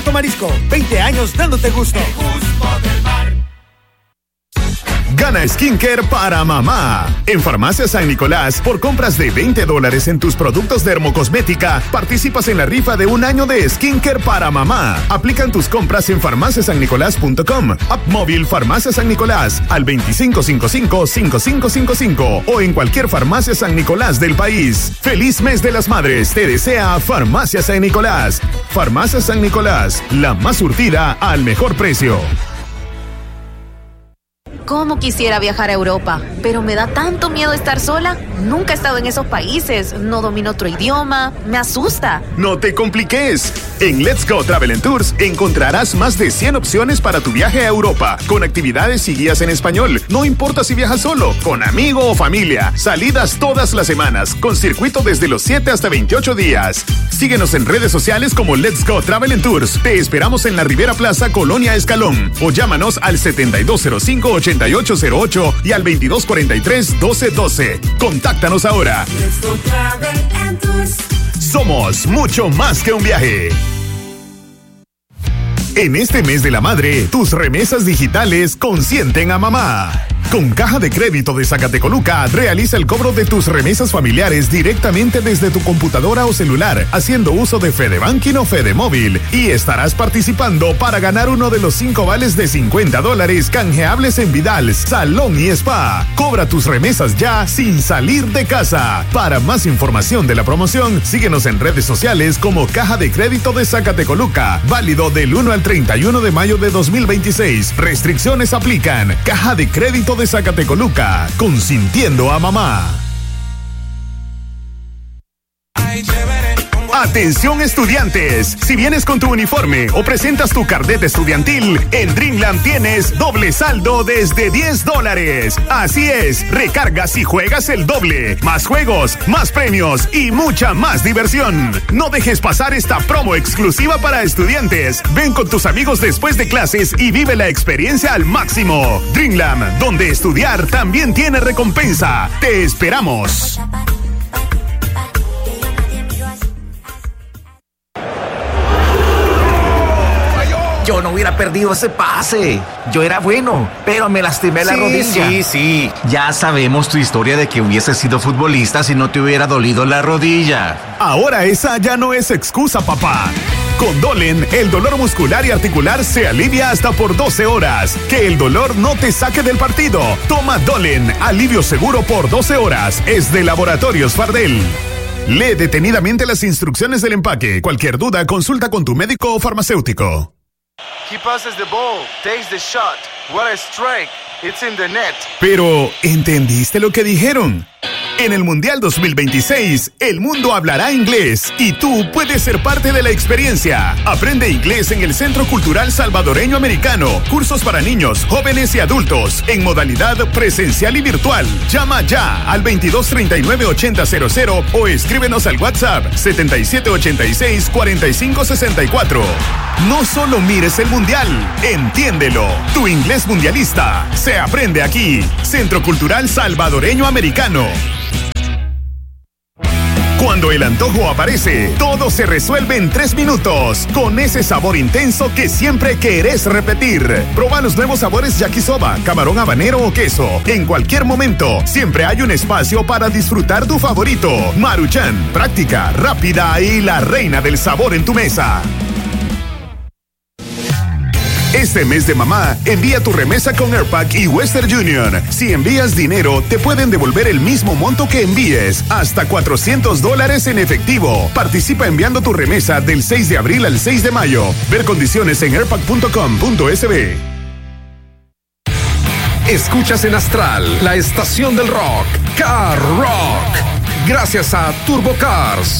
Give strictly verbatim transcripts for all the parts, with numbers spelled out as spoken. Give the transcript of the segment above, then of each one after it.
Puerto Marisco, veinte años dándote gusto. El gusto del mar. Gana skincare para mamá. En Farmacia San Nicolás, por compras de veinte dólares en tus productos de dermocosmética, participas en la rifa de un año de skincare para mamá. Aplican tus compras en farmacia san nicolás punto com, app móvil Farmacia San Nicolás al veinticinco cincuenta y cinco, cincuenta y cinco cincuenta y cinco o en cualquier farmacia San Nicolás del país. Feliz mes de las madres, te desea Farmacia San Nicolás. Farmacia San Nicolás, la más surtida al mejor precio. Cómo quisiera viajar a Europa, pero me da tanto miedo estar sola. Nunca he estado en esos países, no domino otro idioma, me asusta. No te compliques. En Let's Go Travel and Tours encontrarás más de cien opciones para tu viaje a Europa, con actividades y guías en español. No importa si viajas solo, con amigo o familia. Salidas todas las semanas, con circuito desde los siete hasta veintiocho días. Síguenos en redes sociales como Let's Go Travel and Tours. Te esperamos en la Rivera Plaza, Colonia Escalón. O llámanos al setenta y dos cero cinco, ochenta y ocho cero ocho y al veintidós cuarenta y tres, doce doce. Contáctanos ahora. Let's Go Travel and Tours. Somos mucho más que un viaje. En este mes de la madre, tus remesas digitales consienten a mamá. Con Caja de Crédito de Zacatecoluca, realiza el cobro de tus remesas familiares directamente desde tu computadora o celular, haciendo uso de Fede Banking o Fede Móvil, y estarás participando para ganar uno de los cinco vales de cincuenta dólares canjeables en Vidal, Salón y Spa. Cobra tus remesas ya sin salir de casa. Para más información de la promoción, síguenos en redes sociales como Caja de Crédito de Zacatecoluca, válido del uno al treinta y uno de mayo de dos mil veintiséis. Restricciones aplican. Caja de Crédito de Zacatecoluca, consintiendo a mamá. Atención estudiantes, si vienes con tu uniforme o presentas tu carnet estudiantil, en Dreamland tienes doble saldo desde diez dólares. Así es, recargas y juegas el doble. Más juegos, más premios y mucha más diversión. No dejes pasar esta promo exclusiva para estudiantes. Ven con tus amigos después de clases y vive la experiencia al máximo. Dreamland, donde estudiar también tiene recompensa. Te esperamos. Yo no hubiera perdido ese pase. Yo era bueno, pero me lastimé la sí, rodilla. Sí, sí, ya sabemos tu historia de que hubiese sido futbolista si no te hubiera dolido la rodilla. Ahora esa ya no es excusa, papá. Con Dolen, el dolor muscular y articular se alivia hasta por doce horas. Que el dolor no te saque del partido. Toma Dolen, alivio seguro por doce horas. Es de Laboratorios Fardel. Lee detenidamente las instrucciones del empaque. Cualquier duda, consulta con tu médico o farmacéutico. He passes the ball, takes the shot. What a strike. It's in the net. Pero, ¿entendiste lo que dijeron? En el Mundial dos mil veintiséis, el mundo hablará inglés y tú puedes ser parte de la experiencia. Aprende inglés en el Centro Cultural Salvadoreño Americano. Cursos para niños, jóvenes y adultos en modalidad presencial y virtual. Llama ya al veintidós treinta y nueve ochenta cero cero o escríbenos al WhatsApp setenta y siete ochenta y seis cuarenta y cinco sesenta y cuatro. No solo mires el Mundial, entiéndelo. Tu inglés mundialista se aprende aquí. Centro Cultural Salvadoreño Americano. Cuando el antojo aparece, todo se resuelve en tres minutos, con ese sabor intenso que siempre querés repetir. Proba los nuevos sabores yakisoba, camarón habanero o queso. En cualquier momento, siempre hay un espacio para disfrutar tu favorito. Maruchan, práctica, rápida y la reina del sabor en tu mesa. Este mes de mamá, envía tu remesa con Airpack y Western Union. Si envías dinero, te pueden devolver el mismo monto que envíes, hasta cuatrocientos dólares en efectivo. Participa enviando tu remesa del seis de abril al seis de mayo. Ver condiciones en airpack punto com punto es be. Escuchas en Astral, la estación del rock, Car Rock. Gracias a Turbo Cars.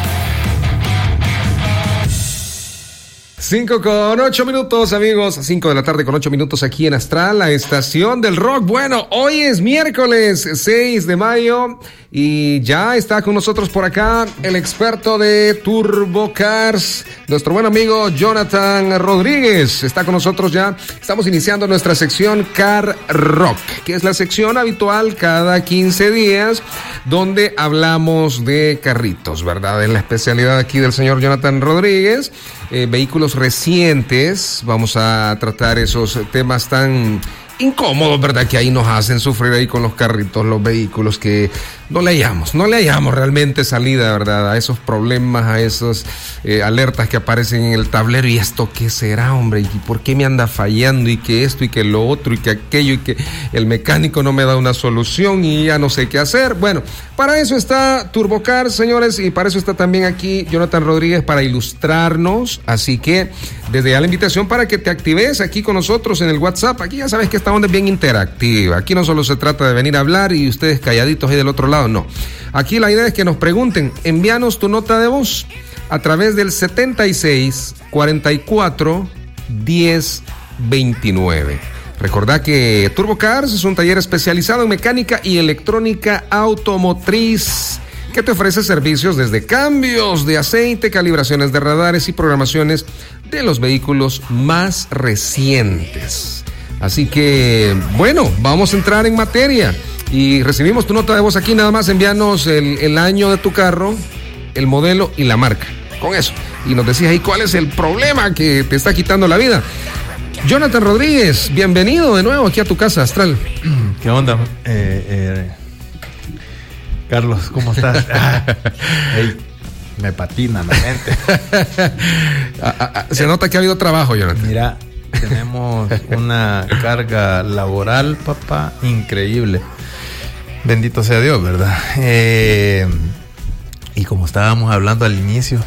Cinco con ocho minutos, amigos. Cinco de la tarde con ocho minutos aquí en Astral, la estación del rock. Bueno, hoy es miércoles seis de mayo y ya está con nosotros por acá el experto de Turbo Cars, nuestro buen amigo Jonathan Rodríguez. Está con nosotros ya. Estamos iniciando nuestra sección Car Rock, que es la sección habitual cada quince días, donde hablamos de carritos, ¿verdad? Es la especialidad aquí del señor Jonathan Rodríguez. eh, vehículos recientes. Vamos a tratar esos temas tan incómodos, ¿verdad? Que ahí nos hacen sufrir ahí con los carritos, los vehículos, que no le hallamos, no le hallamos realmente salida, ¿verdad? A esos problemas, a esos eh, alertas que aparecen en el tablero. ¿Y esto qué será, hombre? ¿Y por qué me anda fallando? ¿Y que esto y que lo otro y que aquello y que el mecánico no me da una solución y ya no sé qué hacer? Bueno, para eso está TurboCar, señores, y para eso está también aquí Jonathan Rodríguez para ilustrarnos. Así que desde ya la invitación para que te actives aquí con nosotros en el WhatsApp. Aquí ya sabes que esta onda es bien interactiva. Aquí no solo se trata de venir a hablar y ustedes calladitos ahí del otro lado, no. Aquí la idea es que nos pregunten, envíanos tu nota de voz a través del setenta y seis, cuarenta y cuatro, diez, veintinueve. Recordá que TurboCars es un taller especializado en mecánica y electrónica automotriz que te ofrece servicios desde cambios de aceite, calibraciones de radares y programaciones de los vehículos más recientes. Así que, bueno, vamos a entrar en materia y recibimos tu nota de voz aquí. Nada más envíanos el, el año de tu carro, el modelo y la marca. Con eso. Y nos decías ahí cuál es el problema que te está quitando la vida. Jonathan Rodríguez, bienvenido de nuevo aquí a tu casa astral. ¿Qué onda? Eh, eh, Carlos, ¿cómo estás? Ah, hey, me patina la mente. ah, ah, se nota que ha habido trabajo, Jonathan. Mira, tenemos una carga laboral, papá, increíble. Bendito sea Dios, ¿verdad? Eh, y como estábamos hablando al inicio,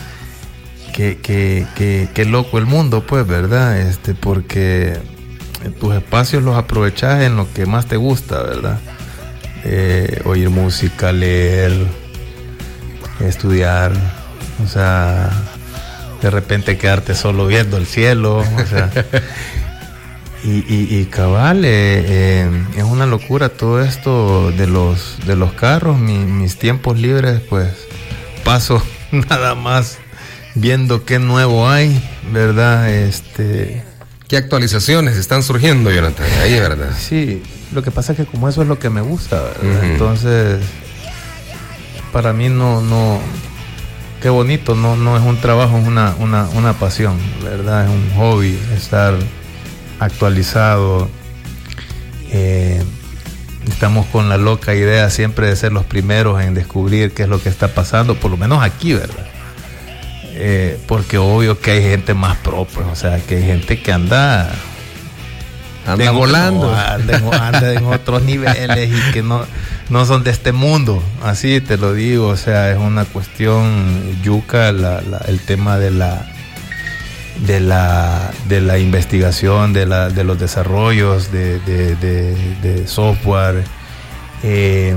que, que, que, que loco el mundo, pues, ¿verdad? Este, porque tus espacios los aprovechas en lo que más te gusta, ¿verdad? Eh, oír música, leer, estudiar, o sea, de repente quedarte solo viendo el cielo, o sea, y, y, y cabal, eh, eh, es una locura todo esto de los de los carros. Mi, mis tiempos libres, pues, paso nada más viendo qué nuevo hay, ¿verdad? Este, ¿qué actualizaciones están surgiendo, Jonathan? Ahí, ¿verdad? Sí, lo que pasa es que como eso es lo que me gusta, ¿verdad? Uh-huh. Entonces, para mí no, no, qué bonito, no, no es un trabajo, es una, una, una pasión, ¿verdad? Es un hobby estar actualizado. Eh, estamos con la loca idea siempre de ser los primeros en descubrir qué es lo que está pasando, por lo menos aquí, ¿verdad? Eh, porque obvio que hay gente más pro, pues, o sea, que hay gente que anda anda volando, anda, anda en otros niveles y que no, no son de este mundo, así te lo digo. O sea, es una cuestión yuca la, la, el tema de la de la de la investigación, de la de los desarrollos de, de, de, de software. Eh,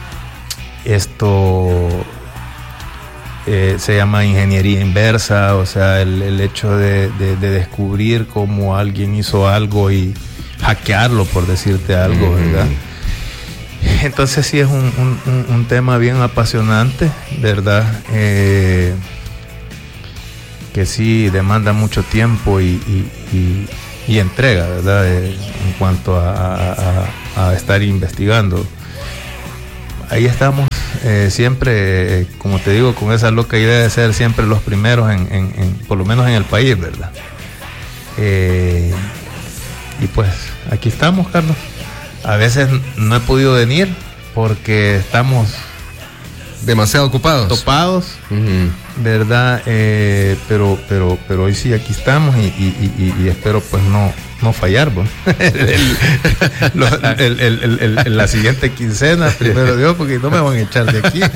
esto eh, se llama ingeniería inversa, o sea, el, el hecho de, de, de descubrir cómo alguien hizo algo y hackearlo, por decirte algo, mm. ¿verdad? Entonces sí es un, un, un tema bien apasionante, ¿verdad? Eh, que sí demanda mucho tiempo y, y, y, y entrega, ¿verdad? Eh, en cuanto a, a, a, a estar investigando. Ahí estamos eh, siempre, eh, como te digo, con esa loca idea de ser siempre los primeros, en, en, en por lo menos en el país, ¿verdad? Eh, y pues aquí estamos, Carlos. A veces no he podido venir porque estamos demasiado ocupados, topados, uh-huh. ¿verdad? Eh, pero, pero, pero hoy sí aquí estamos y, y, y, y espero pues no, no fallar, ¿no? el, lo, el, el, el, el, la siguiente quincena, primero Dios, porque no me van a echar de aquí.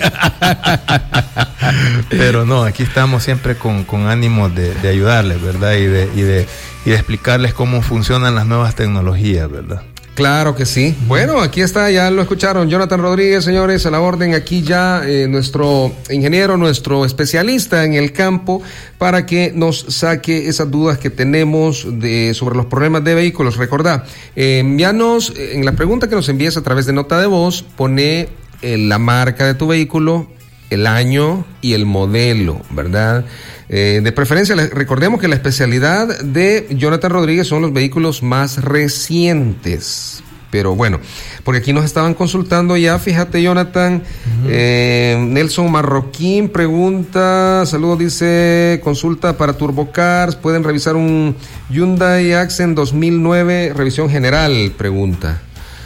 Pero no, aquí estamos siempre con, con ánimo de, de ayudarles, ¿verdad? Y de, y de, y de explicarles cómo funcionan las nuevas tecnologías, ¿verdad? Claro que sí. Bueno, aquí está, ya lo escucharon, Jonathan Rodríguez, señores, a la orden. Aquí ya eh, nuestro ingeniero, nuestro especialista en el campo, para que nos saque esas dudas que tenemos de sobre los problemas de vehículos. Recordá, eh, envíanos, eh, en la pregunta que nos envíes a través de nota de voz, pone eh, la marca de tu vehículo, el año y el modelo, ¿verdad? Eh, de preferencia, recordemos que la especialidad de Jonathan Rodríguez son los vehículos más recientes. Pero bueno, porque aquí nos estaban consultando ya, fíjate, Jonathan. Uh-huh. eh, Nelson Marroquín pregunta, saludos, dice, consulta para Turbocars, ¿pueden revisar un Hyundai Accent dos mil nueve, revisión general? Pregunta.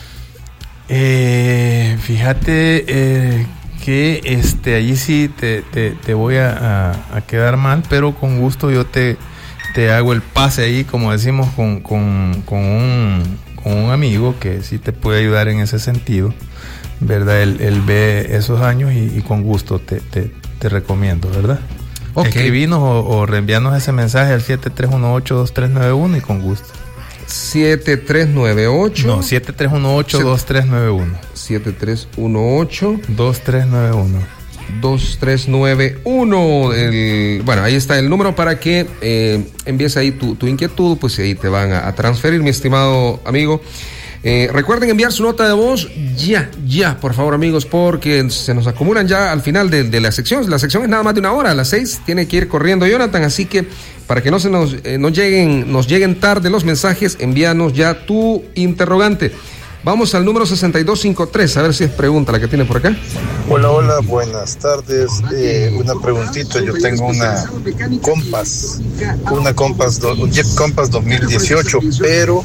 Eh, fíjate eh, que este allí sí te, te, te voy a, a, a quedar mal, pero con gusto yo te, te hago el pase ahí, como decimos, con, con, con un... con un amigo que sí te puede ayudar en ese sentido, ¿verdad? Él, él ve esos años y, y con gusto te, te, te recomiendo, ¿verdad? Okay. Escribinos o, o reenviarnos ese mensaje al siete tres uno ocho, dos tres nueve uno y con gusto. siete tres nueve ocho No, siete tres uno ocho, dos tres nueve uno siete tres uno ocho, dos tres nueve uno dos tres nueve uno. El, bueno, ahí está el número para que eh, envíes ahí tu, tu inquietud, pues ahí te van a, a transferir, mi estimado amigo. Eh, recuerden enviar su nota de voz ya, ya, por favor, amigos, porque se nos acumulan ya al final de, de la sección. La sección es nada más de una hora, a las seis tiene que ir corriendo Jonathan, así que para que no se nos, eh, nos lleguen, nos lleguen tarde los mensajes, envíanos ya tu interrogante. Vamos al número sesenta y dos cincuenta y tres, a ver si es pregunta la que tiene por acá. Hola, hola, buenas tardes. Eh, una preguntita, yo tengo una Compass, una Compass, un Jeep Compass dos mil dieciocho, pero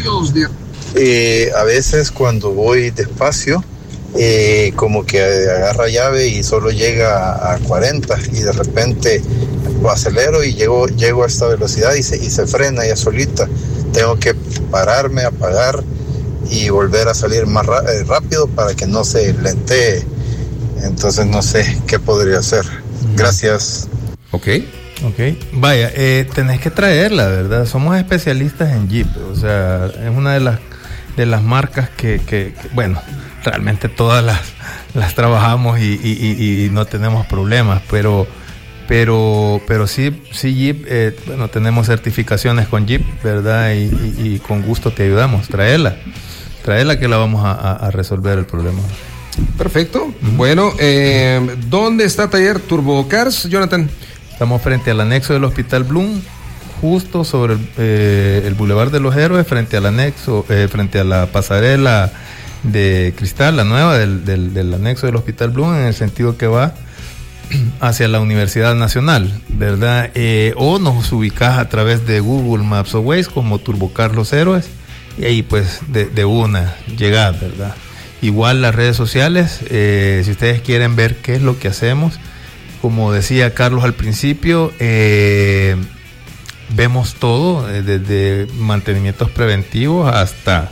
eh, a veces cuando voy despacio, eh, como que agarra llave y solo llega a cuarenta y de repente acelero y llego, llego a esta velocidad y se, y se frena ya solita. Tengo que pararme, apagar y volver a salir más rápido para que no se lentee. Entonces no sé qué podría hacer. Gracias. Ok. Ok. Vaya, eh, tenés que traerla, ¿verdad? Somos especialistas en Jeep. O sea, es una de las de las marcas que, que, que bueno, realmente todas las, las trabajamos y, y, y, y no tenemos problemas, pero pero pero sí, sí Jeep, eh, bueno, tenemos certificaciones con Jeep, ¿verdad? Y, y, y con gusto te ayudamos. Traerla. Traerla que la vamos a, a, a resolver el problema. Perfecto. Uh-huh. Bueno, eh, ¿dónde está Taller Turbocars, Jonathan? Estamos frente al anexo del Hospital Bloom, justo sobre el, eh, el Boulevard de los Héroes, frente al anexo, eh, frente a la pasarela de cristal, la nueva del, del, del anexo del Hospital Bloom, en el sentido que va hacia la Universidad Nacional, ¿verdad? Eh, o nos ubicás a través de Google Maps o Waze como Turbocars Los Héroes, y ahí pues de, de una llegada, ¿verdad? Igual las redes sociales, eh, si ustedes quieren ver qué es lo que hacemos, como decía Carlos al principio, eh, vemos todo, eh, desde mantenimientos preventivos hasta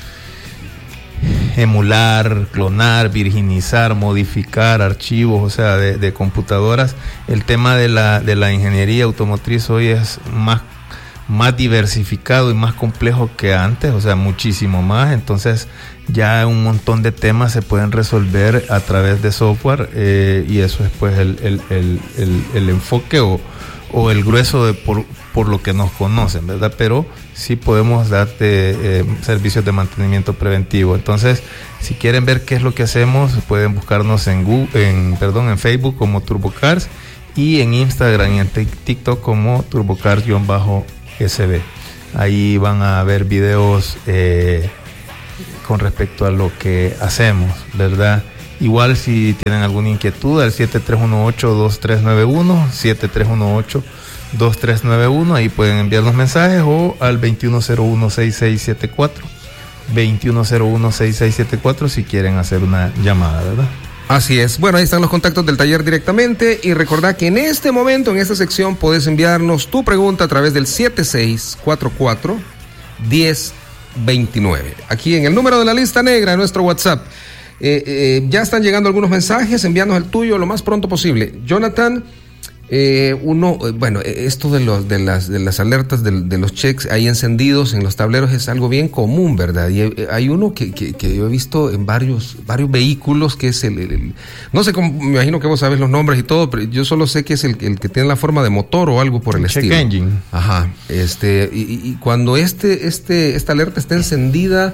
emular, clonar, virginizar, modificar archivos, o sea, de, de computadoras. El tema de la, de la ingeniería automotriz hoy es más más diversificado y más complejo que antes, o sea, muchísimo más. Entonces ya un montón de temas se pueden resolver a través de software, eh, y eso es pues el, el, el, el, el enfoque o, o el grueso de por, por lo que nos conocen, ¿verdad? Pero sí podemos darte eh, servicios de mantenimiento preventivo. Entonces, si quieren ver qué es lo que hacemos, pueden buscarnos en Google, en, perdón, en Facebook como Turbocars y en Instagram y en TikTok como Turbocars-S B. Ahí van a ver videos eh, con respecto a lo que hacemos, ¿verdad? Igual si tienen alguna inquietud, al siete tres uno ocho, dos tres nueve uno, siete tres uno ocho, dos tres nueve uno, ahí pueden enviarnos mensajes, o al veintiuno cero uno, sesenta y seis setenta y cuatro, veintiuno cero uno, sesenta y seis setenta y cuatro, si quieren hacer una llamada, ¿verdad? Así es. Bueno, ahí están los contactos del taller directamente, y recordad que en este momento, en esta sección, podés enviarnos tu pregunta a través del siete seis cuatro cuatro, uno cero dos nueve. Aquí en el número de la lista negra de nuestro WhatsApp. Eh, eh, ya están llegando algunos mensajes, envíanos el tuyo lo más pronto posible. Jonathan, eh, uno, eh, bueno, esto de los de las de las alertas de, de los checks ahí encendidos en los tableros es algo bien común, ¿verdad? Y hay, hay uno que, que, que yo he visto en varios varios vehículos, que es el, el, el no sé cómo, me imagino que vos sabes los nombres y todo, pero yo solo sé que es el, el que tiene la forma de motor o algo por el check estilo. Engine. Ajá. Este, y, y cuando este este esta alerta está encendida,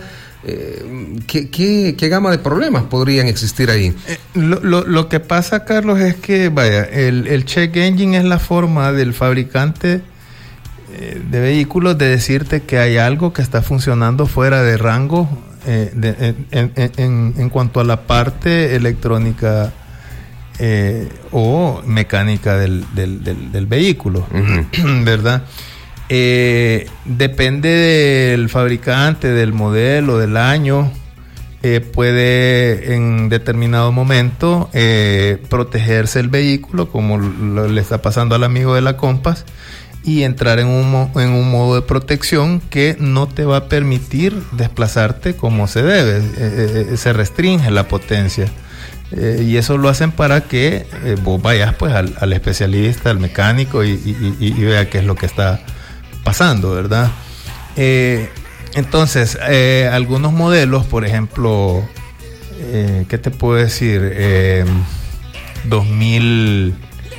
Eh, ¿qué, qué, ¿qué gama de problemas podrían existir ahí? Eh, lo, lo, lo que pasa, Carlos, es que, vaya, el, el check engine es la forma del fabricante eh, de vehículos de decirte que hay algo que está funcionando fuera de rango eh, de, en, en, en, en cuanto a la parte electrónica eh, o mecánica del, del, del, del vehículo, uh-huh. ¿verdad? Eh, depende del fabricante, del modelo, del año. Eh, puede en determinado momento eh, protegerse el vehículo, como lo, le está pasando al amigo de la Compass, y entrar en un, en un modo de protección que no te va a permitir desplazarte como se debe. Eh, eh, se restringe la potencia. Eh, y eso lo hacen para que eh, vos vayas pues al, al especialista, al mecánico, y, y, y, y vea qué es lo que está pasando, ¿verdad? Eh, entonces, eh, algunos modelos, por ejemplo, eh, ¿qué te puedo decir? Eh, dos mil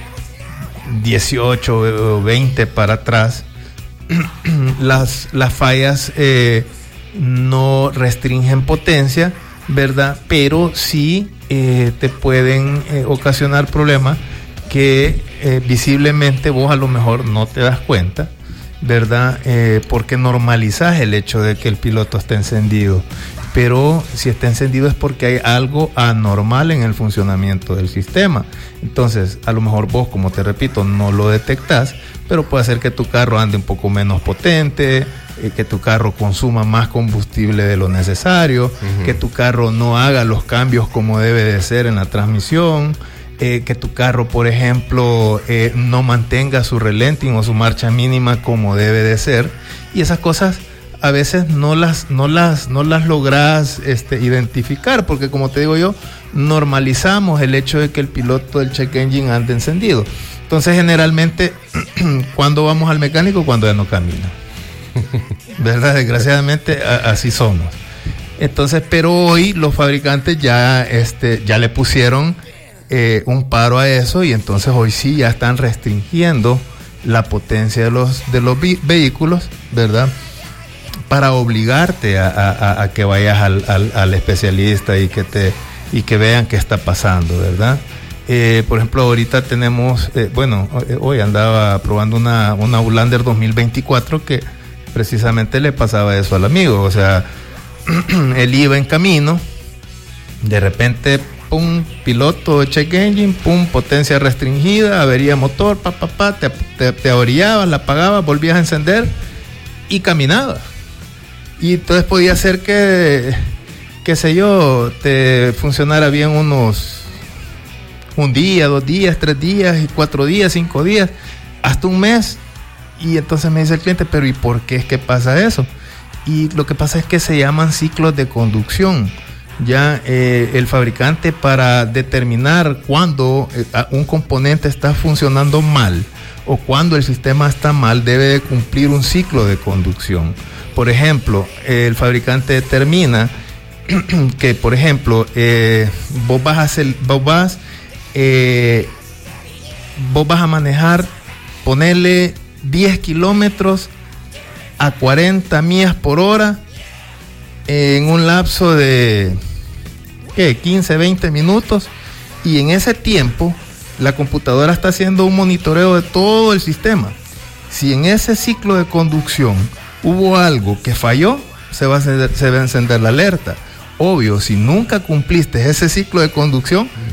dieciocho o veinte para atrás, las, las fallas eh, no restringen potencia, ¿verdad? Pero sí eh, te pueden eh, ocasionar problemas que eh, visiblemente vos a lo mejor no te das cuenta, ¿verdad? Eh, porque normalizás el hecho de que el piloto esté encendido, pero si está encendido es porque hay algo anormal en el funcionamiento del sistema. Entonces, a lo mejor vos, como te repito, no lo detectás, pero puede ser que tu carro ande un poco menos potente, eh, que tu carro consuma más combustible de lo necesario, uh-huh. que tu carro no haga los cambios como debe de ser en la transmisión, Eh, que tu carro, por ejemplo, eh, no mantenga su relenting o su marcha mínima como debe de ser, y esas cosas a veces no las no las no las logras este, identificar, porque como te digo yo, normalizamos el hecho de que el piloto del check engine ande encendido. Entonces, generalmente, cuando vamos al mecánico, cuando ya no camina, ¿verdad? Desgraciadamente a, así somos. Entonces, pero hoy los fabricantes ya este ya le pusieron Eh, un paro a eso, y entonces hoy sí ya están restringiendo la potencia de los de los vi- vehículos, ¿verdad? Para obligarte a, a, a que vayas al, al, al especialista y que te y que vean qué está pasando, ¿verdad? Eh, por ejemplo, ahorita tenemos, eh, bueno, hoy andaba probando una, una Outlander dos mil veinticuatro que precisamente le pasaba eso al amigo, o sea, él iba en camino, de repente pum, piloto de check engine, pum, potencia restringida, avería motor, pa, pa, pa, te, te, te orillabas, la apagabas, volvías a encender y caminaba. Y entonces podía ser que, qué sé yo, te funcionara bien unos, un día, dos días, tres días, y cuatro días, cinco días, hasta un mes. Y entonces me dice el cliente, pero ¿y por qué es que pasa eso? Y lo que pasa es que se llaman ciclos de conducción. Ya eh, el fabricante, para determinar cuándo eh, un componente está funcionando mal o cuándo el sistema está mal, debe de cumplir un ciclo de conducción. Por ejemplo, eh, el fabricante determina que, por ejemplo, eh, vos vas a hacer, vos vas, eh, vos vas a manejar, ponerle diez kilómetros a cuarenta millas por hora en un lapso de ¿qué? quince, veinte minutos, y en ese tiempo la computadora está haciendo un monitoreo de todo el sistema. Si en ese ciclo de conducción hubo algo que falló, se va a encender, se va a encender la alerta. Obvio, si nunca cumpliste ese ciclo de conducción,